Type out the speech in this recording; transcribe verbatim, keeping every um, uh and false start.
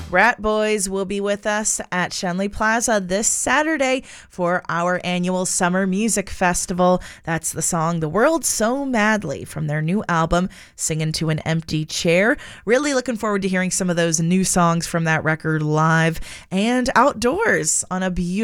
Rat Boys will be with us at Shenley Plaza this Saturday for our annual Summer Music Festival. That's the song The World So Madly from their new album, Singin' to an Empty Chair. Really looking forward to hearing some of those new songs from that record live and outdoors on a beautiful